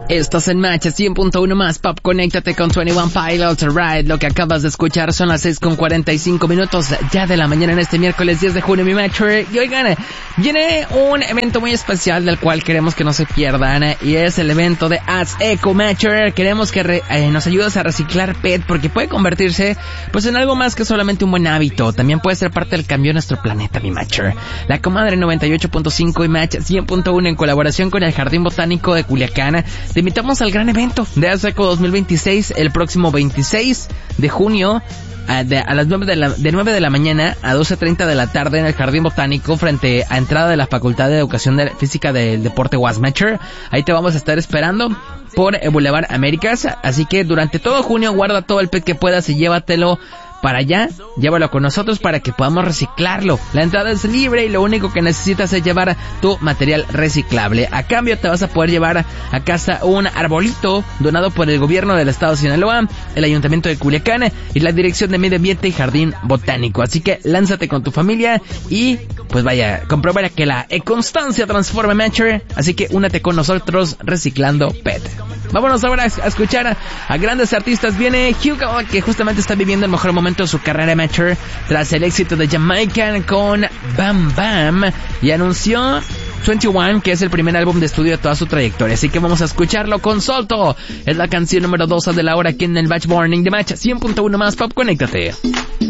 Estás en Match 100.1 más Pop, conéctate con 21 Pilots, Ride. Lo que acabas de escuchar son las 6:45 ya de la mañana en este miércoles 10 de junio, mi Matcher. Y oigan, viene un evento muy especial del cual queremos que no se pierdan, y es el evento de As Eco Matcher. Queremos que nos ayudes a reciclar PET, porque puede convertirse pues en algo más que solamente un buen hábito. También puede ser parte del cambio de nuestro planeta, mi Matcher. La Comadre 98.5 y Match 100.1 en colaboración con el Jardín Botánico de Culiacán te invitamos al gran evento de As Eco 2026 el próximo 26 de junio a las 9 de la mañana a 12:30 de la tarde en el Jardín Botánico, frente a entrada de la Facultad de Educación Física del Deporte Wasmatcher. Ahí te vamos a estar esperando por Boulevard Américas, así que durante todo junio guarda todo el PET que puedas y llévatelo para allá, llévalo con nosotros para que podamos reciclarlo. La entrada es libre y lo único que necesitas es llevar tu material reciclable. A cambio te vas a poder llevar a casa un arbolito donado por el gobierno del estado de Sinaloa, el ayuntamiento de Culiacán y la Dirección de Medio Ambiente y Jardín Botánico. Así que lánzate con tu familia y pues vaya, comprobar que la constancia transforma Matcher. Así que únete con nosotros reciclando PET. Vámonos ahora a escuchar a grandes artistas. Viene Hugo, que justamente está viviendo el mejor momento de su carrera Matcher tras el éxito de Jamaican con Bam Bam, y anunció 21, que es el primer álbum de estudio de toda su trayectoria. Así que vamos a escucharlo con Solto. Es la canción número 2 de la hora aquí en el Batch Morning de Match 100.1 más Pop. Conéctate.